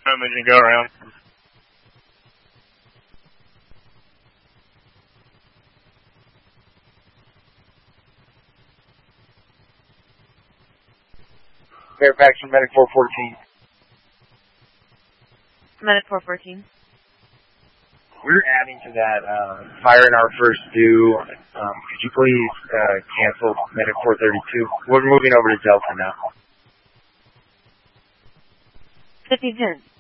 and go around. Fairfax from Medic 414. Medic 414. We're adding to that fire in our first due. Could you please cancel Medic 432? We're moving over to Delta now. 5010.